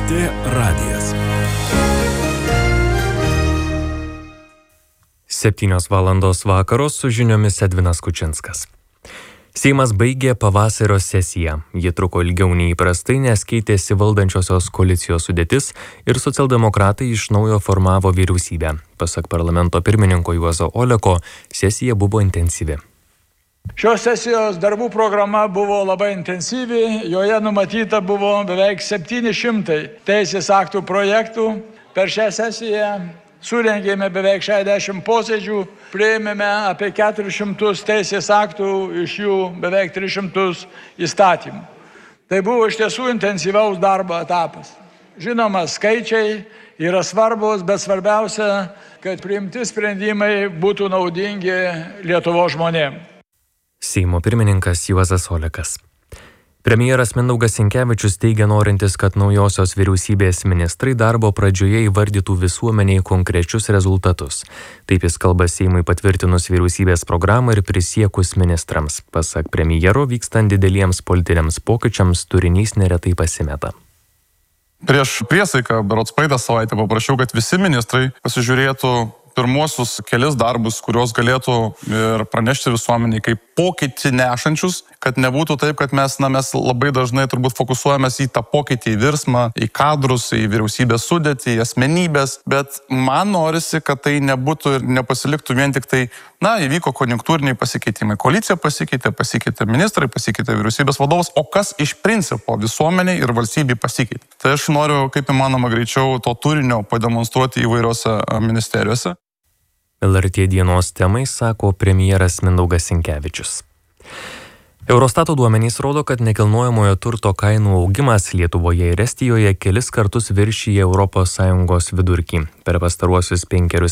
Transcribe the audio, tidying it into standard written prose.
LRT radijas. 7 valandos vakaro su žiniomis Edvinas Kučinskas. Seimas baigė pavasario sesiją. Ji truko ilgiau nei įprastai, nes keitėsi valdančiosios koalicijos sudėtis ir socialdemokratai iš naujo formavo vyriausybę. Pasak parlamento pirmininko Juozo Oleko, sesija buvo intensyvi. Šios sesijos darbų programa buvo labai intensyvi, joje numatyta buvo beveik 700 teisės aktų projektų. Per šią sesiją surengėme beveik 60 posėdžių, priėmėme apie 400 teisės aktų, iš jų beveik 300 įstatymų. Tai buvo iš tiesų intensyvaus darbo etapas. Žinoma, skaičiai yra svarbus, bet svarbiausia, kad priimti sprendimai būtų naudingi Lietuvos žmonėms. Seimo pirmininkas Juozas Olekas. Premjeras Mindaugas Sinkevičius teigia norintis, kad naujosios vyriausybės ministrai darbo pradžioje įvardytų visuomeniai konkrečius rezultatus. Taip jis kalba Seimui patvirtinus vyriausybės programą ir prisiekus ministrams. Pasak premjero, vykstant dideliems politiniams pokyčiams turinys neretai pasimeta. Prieš priesaiką, berods praeitą savaitę, paprašiau, kad visi ministrai pasižiūrėtų pirmuosius kelis darbus, kuriuos galėtų ir pranešti visuomeniai kaip pokytį nešančius, kad nebūtų taip, kad mes labai dažnai turbūt fokusuojamės į tą pokytį, į virsmą, į kadrus, į vyriausybės sudėtį, į asmenybės, bet man norisi, kad tai nebūtų ir nepasiliktų vien tik tai, įvyko konjunktūriniai pasikeitimai. Koalicija pasikeitė ministrai, pasikeitė vyriausybės vadovas, o kas iš principo visuomeniai ir valstybei pasikeitė. Tai aš noriu, kaip įmanoma greičiau, to turinio pademonstruoti įvairiose ministerijose. LRT dienos temai sako premjeras Mindaugas Sinkevičius. Eurostato duomenys rodo, kad nekilnojamojo turto kainų augimas Lietuvoje ir Estijoje kelis kartus viršyje ES vidurkį. Per pastaruosius 5